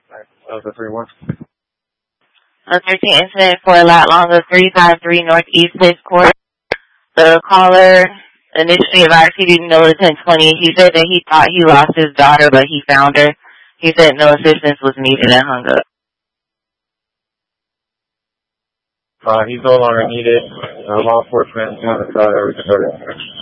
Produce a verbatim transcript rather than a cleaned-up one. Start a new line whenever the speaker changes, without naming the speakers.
That was the three one.
A thirteen incident for a lot longer, three five three Northeast Place Court. The caller initially advised he didn't know the ten twenty. He said that he thought he lost his daughter, but he found her. He said no assistance was needed and hung up.
Uh, he's no longer needed. Uh, law enforcement, uh, everything.